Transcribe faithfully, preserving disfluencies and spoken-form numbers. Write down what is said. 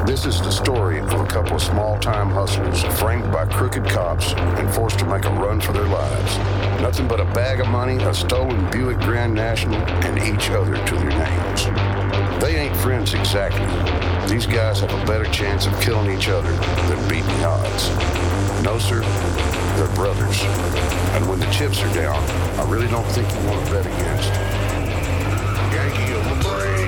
This is the story of a couple of small-time hustlers framed by crooked cops and forced to make a run for their lives. Nothing but a bag of money, a stolen Buick Grand National, and each other to their names. They ain't friends exactly. These guys have a better chance of killing each other than beating the odds. No, sir, they're brothers. And when the chips are down, I really don't think you want to bet against Yankee of the Brave.